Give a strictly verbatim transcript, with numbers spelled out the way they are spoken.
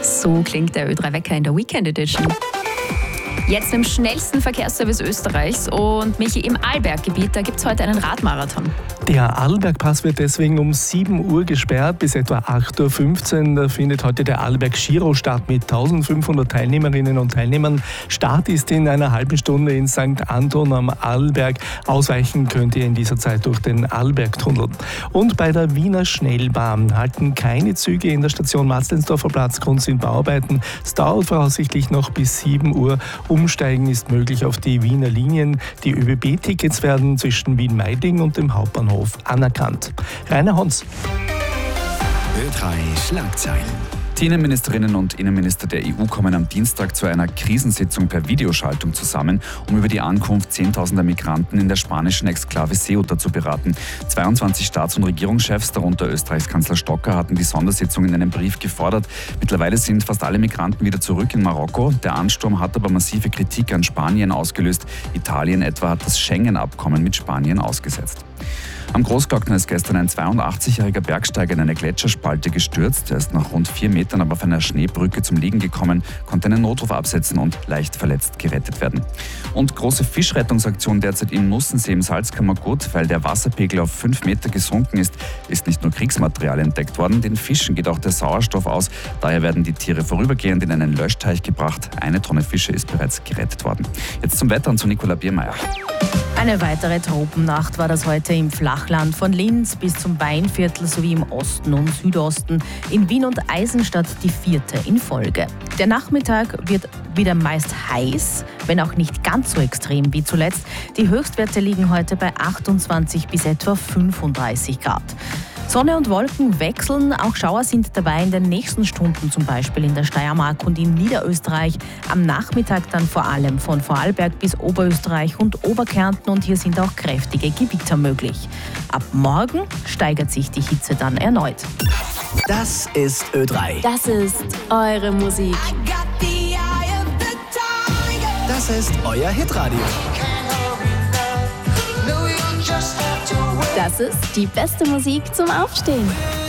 So klingt der Ö drei Wecker in der Weekend Edition. Jetzt im schnellsten Verkehrsservice Österreichs und Michi, im Arlberggebiet, da gibt es heute einen Radmarathon. Der Arlbergpass wird deswegen um sieben Uhr gesperrt, bis etwa acht Uhr fünfzehn. Da findet heute der Arlberg Giro statt mit eintausendfünfhundert Teilnehmerinnen und Teilnehmern. Start ist in einer halben Stunde in Sankt Anton am Arlberg. Ausweichen könnt ihr in dieser Zeit durch den Arlbergtunnel. Und bei der Wiener Schnellbahn halten keine Züge in der Station Matzleinsdorfer Platz. Grund sind Bauarbeiten. Es dauert voraussichtlich noch bis sieben Uhr. Umsteigen ist möglich auf die Wiener Linien. Die ÖBB-Tickets werden zwischen Wien-Meidling und dem Hauptbahnhof anerkannt. Rainer Hons. Ö drei Schlagzeilen. Die Innenministerinnen und Innenminister der E U kommen am Dienstag zu einer Krisensitzung per Videoschaltung zusammen, um über die Ankunft zehntausender Migranten in der spanischen Exklave Ceuta zu beraten. zweiundzwanzig Staats- und Regierungschefs, darunter Österreichs Kanzler Stocker, hatten die Sondersitzung in einem Brief gefordert. Mittlerweile sind fast alle Migranten wieder zurück in Marokko. Der Ansturm hat aber massive Kritik an Spanien ausgelöst. Italien etwa hat das Schengen-Abkommen mit Spanien ausgesetzt. Am Großglockner ist gestern ein zweiundachtzigjähriger Bergsteiger in eine Gletscherspalte gestürzt. Er ist nach rund vier Metern aber auf einer Schneebrücke zum Liegen gekommen, konnte einen Notruf absetzen und leicht verletzt gerettet werden. Und große Fischrettungsaktion derzeit im Nussensee im Salzkammergut, weil der Wasserpegel auf fünf Meter gesunken ist, ist nicht nur Kriegsmaterial entdeckt worden, den Fischen geht auch der Sauerstoff aus. Daher werden die Tiere vorübergehend in einen Löschteich gebracht. Eine Tonne Fische ist bereits gerettet worden. Jetzt zum Wetter und zu Nicola Biermeier. Eine weitere Tropennacht war das heute im Flachland von Linz bis zum Weinviertel sowie im Osten und Südosten. In Wien und Eisenstadt die vierte in Folge. Der Nachmittag wird wieder meist heiß, wenn auch nicht ganz so extrem wie zuletzt. Die Höchstwerte liegen heute bei achtundzwanzig bis etwa fünfunddreißig Grad. Sonne und Wolken wechseln, auch Schauer sind dabei in den nächsten Stunden, zum Beispiel in der Steiermark und in Niederösterreich. Am Nachmittag dann vor allem von Vorarlberg bis Oberösterreich und Oberkärnten und hier sind auch kräftige Gewitter möglich. Ab morgen steigert sich die Hitze dann erneut. Das ist Ö drei. Das ist eure Musik. Das ist euer Hitradio. Das ist die beste Musik zum Aufstehen.